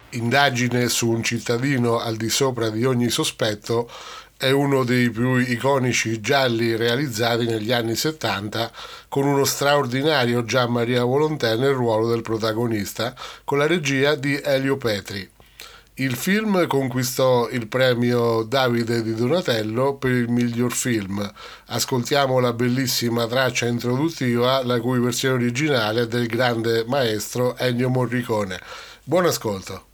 Indagine su un cittadino al di sopra di ogni sospetto è uno dei più iconici gialli realizzati negli anni 70 con uno straordinario Gian Maria Volontè nel ruolo del protagonista, con la regia di Elio Petri. Il film conquistò il premio Davide di Donatello per il miglior film. Ascoltiamo la bellissima traccia introduttiva, la cui versione originale è del grande maestro Ennio Morricone. Buon ascolto.